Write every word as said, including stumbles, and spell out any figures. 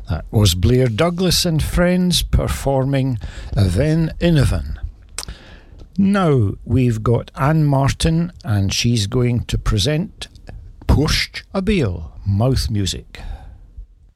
That was Blair Douglas and Friends performing Then Inovan. Now we've got Anne Martin and she's going to present Push a Bale, mouth music.